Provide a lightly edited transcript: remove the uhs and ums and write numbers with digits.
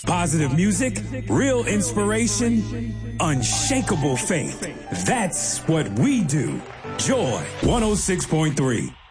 Positive music, real inspiration, unshakable faith. That's what we do. Joy 106.3.